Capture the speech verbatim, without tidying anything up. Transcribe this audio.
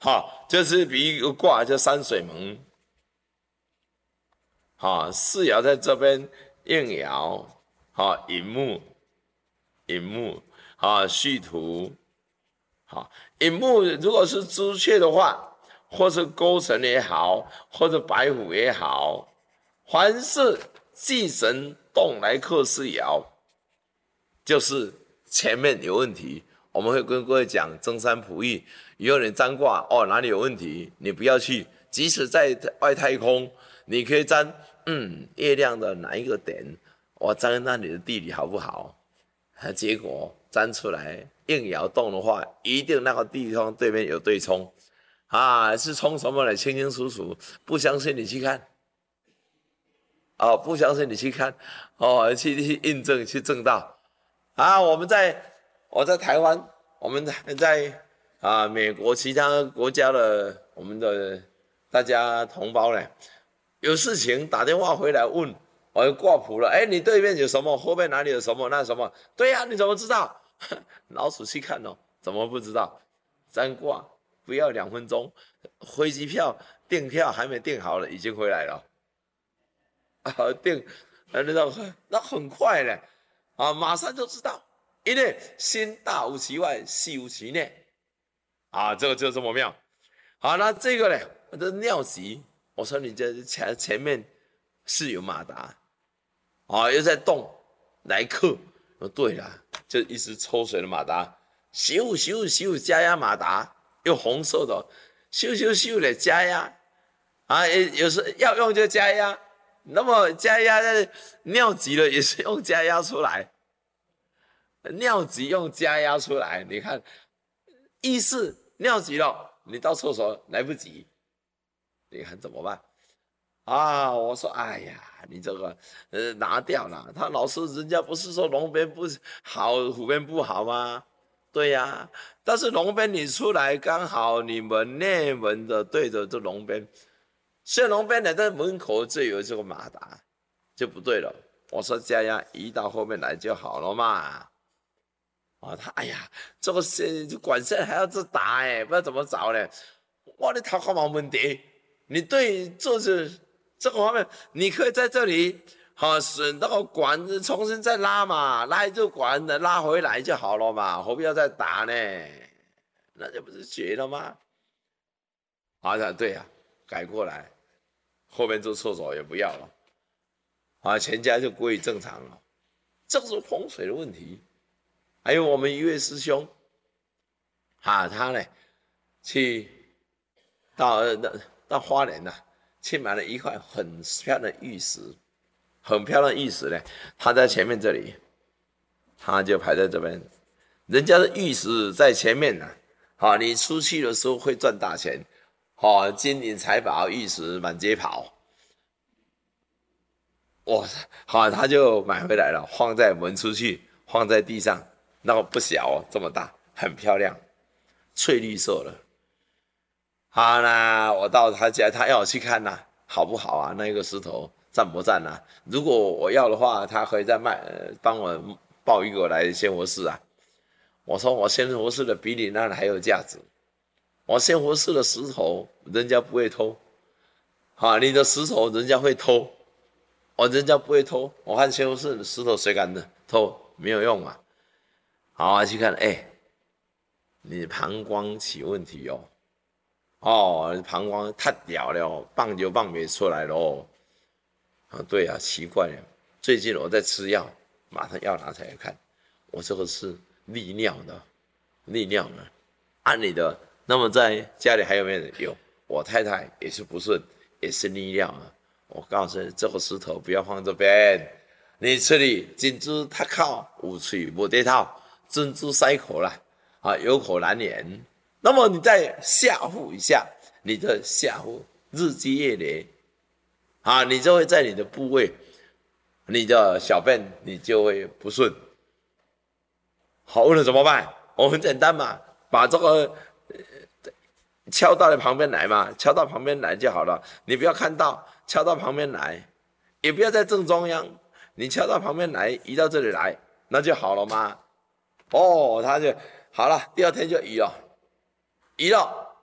好，就是比一个卦叫山水蒙。好，四爻在这边应爻，好，寅木，寅木，好，戌土，好，寅木如果是朱雀的话，或是勾陈也好，或者白虎也好，凡是忌神动来克四爻，就是前面有问题。我们会跟各位讲增三普益，以后你占卦哦哪里有问题，你不要去，即使在外太空，你可以占嗯月亮的哪一个点，我占那里的地理好不好？结果占出来应爻动的话，一定那个地方对面有对冲啊，是冲什么呢？清清楚楚。不相信你去看，哦，不相信你去看，哦，去去印证去证到啊。我们在我在台湾，我们在啊美国其他国家的我们的大家同胞呢，有事情打电话回来问，我挂谱了，哎，你对面有什么？后面哪里有什么？那什么？对呀、啊，你怎么知道？老鼠去看哦，怎么不知道？占卦不要两分钟，飞机票订票还没订好了，已经回来了。啊，订，呃，那那很快嘞，啊，马上就知道，因为心大无其外，细无其内，啊，这个就这么妙。好，那这个呢，这尿急，我说你这前前面是有马达，啊，又在动，来克，哦，对了，就一直抽水的马达，咻咻咻加压马达，用红色的，咻咻咻的加压，啊，有时要用就加压。那么加压在尿急了也是用加压出来，尿急用加压出来，你看意思尿急了，你到厕所来不及，你看怎么办啊？我说哎呀，你这个呃拿掉了，他老师人家不是说龙边不好虎边不好吗？对呀、啊，但是龙边你出来刚好你们内门的对着这龙边。现龙边呢，在门口就有这个马达，就不对了。我说加压移到后面来就好了嘛。啊，他哎呀，这个是管线还要这打哎，不知道怎么找呢。哇，你头壳冇问题，你对就是这个方面，你可以在这里好使那个管子重新再拉嘛，拉这管子拉回来就好了嘛，何必要再打呢？那这不是绝了吗？啊，对呀、啊，改过来。后面做厕所也不要了，啊，全家就归于正常了。这是风水的问题。还有我们一位师兄，啊，他呢去到到花莲呐、啊，去买了一块很漂亮的玉石，很漂亮的玉石呢，他在前面这里，他就排在这边。人家的玉石在前面呢、啊，啊，你出去的时候会赚大钱。哦，金银财宝玉石满街跑，哇，好，他就买回来了，放在门出去，放在地上，那个不小哦，这么大，很漂亮，翠绿色的。好啦，我到他家，他要我去看呐、啊，好不好啊？那个石头赞不赞啊？如果我要的话，他可以再卖，呃、帮我报一个来仙佛寺啊。我说我仙佛寺的比你那还有价值。我仙佛寺的石头，人家不会偷，啊，你的石头人家会偷，哦，人家不会偷。我看仙佛寺的石头谁敢的偷？没有用嘛。好啊，去看，哎，你膀胱起问题哦，哦，膀胱太屌了哦，棒就棒没出来了哦。啊，对啊，奇怪了，最近我在吃药，马上药拿起来看，我这个是利尿的，利尿的，按你的。那么在家里还有没有人？有，我太太也是不顺，也是利尿啊。我告诉你，这个石头不要放这边，你这里金珠它靠五嘴不对套，珍珠塞口了啊，有口难言。那么你再下腹一下，你的下腹日积月累啊，你就会在你的部位，你的小便你就会不顺。好，问了怎么办？我很简单嘛，把这个。敲到你旁边来嘛，敲到旁边来就好了。你不要看到，敲到旁边来，也不要在正中央。你敲到旁边来，移到这里来，那就好了吗？哦，他就好了。第二天就移了，移了，